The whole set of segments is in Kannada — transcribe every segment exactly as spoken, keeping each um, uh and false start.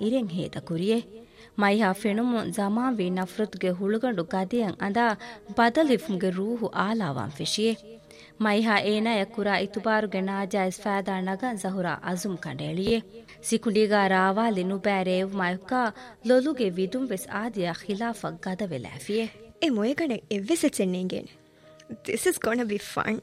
ಇರೆಂ ಹೇದ ಕುರಿಯೆ ಮೈಹಾ ಫೆನುಮು ಜಮಾವಿ ನಫ್ರತ್ಗೆ ಹುಳುಗಂಡು ಗದಿಯಂ ಅಂದಾ ಬದಲಿಫ್ಮ್ಗೆ ರೂಹು ಆಲಾವಾಂ ಫೆಶಿಯೆ ಮೈಹಾ ಏನಾಯ ಕುರಾ ಇತುಬಾರುಗೆ ನಾಜಾಯಿಸ್ ಫಾದಾ ನಗ ಜಹುರಾ ಅಜುಮ್ ಕಂಡೇಳಿಯೆ ಸಿಕುಂಡಿಗಾ ರಾವಾಲಿ ನುಬෑರೇವ್ mica ಲೊಲುಗೆ ವಿದುಂ ವೆಸ್ ಆದಿಯ ಖಿಲಾಫ ಗದವೆಲಾಫಿಯೆ A ಮೊಯಗಡೆ ಎವ್ವೆಸೆ ಚೆನ್ನಿಂಗೇನೆ This is gonna be fun.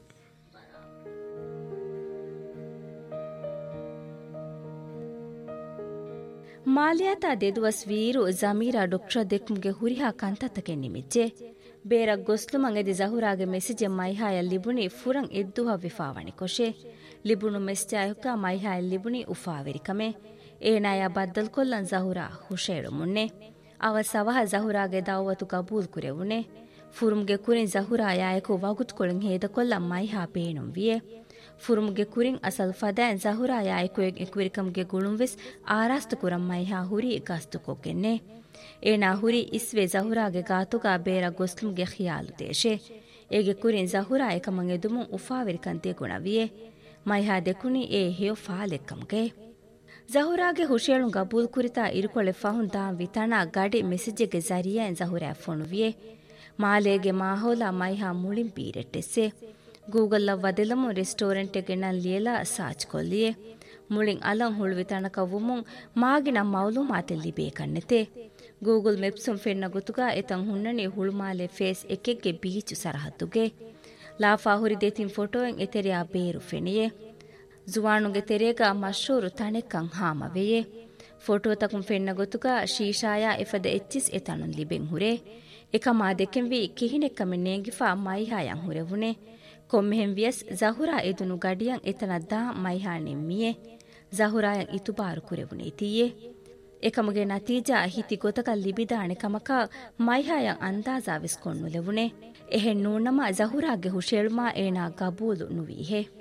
ಮಾಲ್ಯಾತಾ ದೆದುವಸ್ Veeru ಜಮೀರಾ doctor ದೆಕ್ಮುಗೆ ಹುರಿಹಾ ಕಂತತಕೆ ನಿಮಿಜ್ಜೆ ಬೇರ ಗೊಸ್ಲುಮಂಗೆದಿ ಜಹುರಾಗೆ ಮೆಸೇಜ್ ಮೈಹಾಯ ಲಿಬುನಿ ಫುರಂ ಎದ್ದುಹ ವಿಫಾವಣಿ ಕೊಶೆ ಲಿಬುನು ಮೆಸ್ಜಾಯುಕ ಮೈಹಾಯ ಲಿಬುನಿ ಉಫಾವೆರಿಕಮೆ ಏನಾಯ ಬದ್ದಲ್ ಕೊಲ್ಲನ್ ಜಹುರಾ ಹುಷೇಳು ಮುನ್ನೆ ಅವ ಸವಹ ಜಹುರಾಗೆ ದಾವತು ಕಬೂಲ್ ಕುರೆವುನೆ ಫುರುಮ್ಗೆ ಕುರಿನ್ ಜಹುರಾ ಯಾಯಕು ವಗುತ್ ಕೊಳಿಂ ಹೇದ ಕೊಲ್ಲ ಮೈಹಾ ಪೇಣುಂ ವಿಯೆ ಫುರುಮ್ಗೆ ಕುರಿಂ ಅಸಲ್ ಫದಾನ್ ಜಹುರಾ ಯಾಯಕು ಎಕ್ವಿರಿಕಮ್ಗೆ ಗುಳುಂವೆಸ್ ಆರಾಸ್ತು ಕುರಂ ಮೈಹಾ ಹುರಿ ಗಸ್ತು ಕೊಗೆನ್ನೆ ಏನಾ ಹುರಿ ಇಸ್ವೆ ಜಹುರಾಗೆ ಗಾತುಗಾ ಬೇರ ಗೊಸ್ಲುಮ್ಗೆ ಖಿಯಾಲು ದೇಶೆ ಏಗೆ ಕುರಿನ್ ಜಹುರಾ ಏಕಮಂ ಎದುಮುಂ ಉಫಾವೆರಿಕಂತೆ ಗುಣವಿಯೆ ಮೈಹಾ ದೆಕುನಿ ಏ ಹೇಯೋ ಫಾಲೆಕ್ಕಮ್ಗೆ ಜಹುರಾಗೆ ಹುಷೇಳುಂ ಗಬೂಲ್ ಕುರಿತಾ ಇರುಕೊಳೆ ಫಹುನ್ ದಾಂ ವಿತನಾ ಗಡಿ ಮೆಸೇಜ್ಗೆ ಜರಿಯಾನ್ ಜಹುರಾ ಫೊಣುವಿಯೆ ಮಾಲೇಗೆ ಮಾಹೋಲ ಮೈಹಾ ಮುಳಿಂ ಪೀರೆಟ್ಟೆಸ್ಸೆ Google ವದೆಲಮು restaurant ಗೆನನ್ ಲಿಯಲ ಸಾಚ್ ಕೊಲ್ಲಿಯೆ ಮುಳಿಂ Alam ಹುಳುವಿ ತನಕವುಮುಂ ಮಾಗಿನ ಮೌಲೂಮಾತೆ ಲಿಬೇಕನ್ನೆತೆ Google ಮೆಪ್ಸುಂ ಫೆನ್ನ ಗುತುಗಾ ಎತಂ ಹುನ್ನನಿ ಹುಳುಮಾಲೆ face ಎಕೆಗ್ಗೆ beach ಸರಹದ್ದುಗೆ ಲಾಫಾ ಹುರಿ ದೆತಿನ್ ಫೋಟೋಯಂ ಎತೆರಿಯಾ ಬೇರು ಫೆನಿಯೆ ಜುವಾನುಗೆ ತೆರೆಗ ಮಶೂರು ತಣೆಕ್ಕಂ ಹಾಮವೆಯೆ ಫೋಟೋ ತಕುಂ ಫೆನ್ನ ಗುತುಗಾ ಶೀಶಾಯಾ ಎಫದ ಎಚ್ಚಿಸ್ ಎತನುನ್ ಲಿಬೆಂ ಹುರೆ එකමා දෙකෙන් වී කිහිනෙක්කම නේගිෆා මයිහායන් හුරවුනේ කොම්මෙහෙන් වියස් ජහුරා එදුණු ගඩියන් එතනද්දා මයිහා නෙම්මියේ ජහුරායන් ඉතුබාරු කුරවුනේ තියේ එකමගේ නතිජා හිති ගොතකල් ලිබිදානේ කමක මයිහායන් අන්දාසා විස් කොන්නු ලැබුනේ එහෙන් නූනම ජහුරාගේ හුෂෙල්මා ඒනා ගබූලු නුවීහෙ